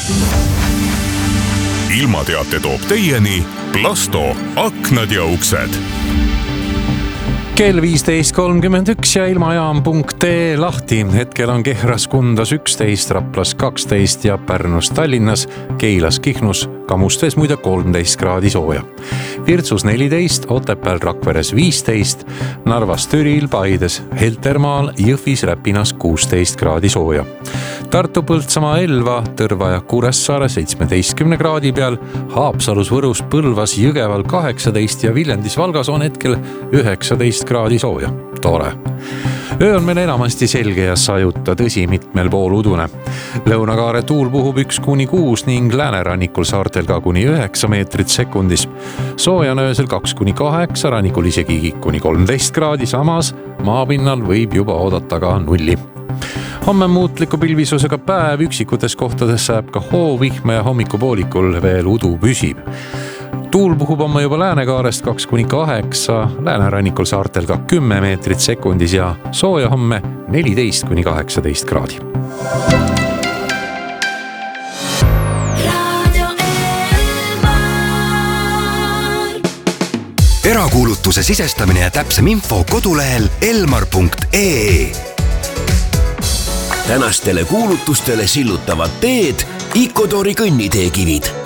ilmateate toob teieni Plasto aknad ja uksed. Kell 15.31 ja ilmajaam.ee lahti. Hetkel on Kehras Kundas 11, Raplas 12 ja Pärnus Tallinnas, Keilas Kihnus, Kamustes muide 13 kraadi sooja. Virtsus 14, Otepääl Rakveres 15, Narvas Türil, Paides, Heltermaal, Jõhvis, Räpinas 16 kraadi sooja. Tartu, Põltsamaa, Elva, Tõrva ja Kuressaare 17 kraadi peal, Haapsalus, Võrus, Põlvas, Jõgeval 18 ja Viljandis, Valgas on hetkel 19 kraadi sooja. Tore. Öö on meil enamasti selge ja sajuta, tõsi mitmel pool udune. Lõunakaare tuul puhub 1-6 ning läänerannikul saartel ka kuni 9 meetrit sekundis. Sooja on öösel 2-8, rannikul isegi kuni 13 kraadi, samas maapinnal võib juba oodata ka 0. Homme muutliku pilvisusega päev, üksikutes kohtades sajab ka hoovihma ja hommikupoolikul veel udu püsib. Tuul puhub oma juba läänekaarest 2-8, läänerannikul saartel ka 10 meetrit sekundis ja sooja homme 14-18 kraadi. Erakuulutuse sisestamine ja täpsem info kodulehel elmar.ee. Tänastele kuulutustele sillutavad teed Icodori kõnniteekivid.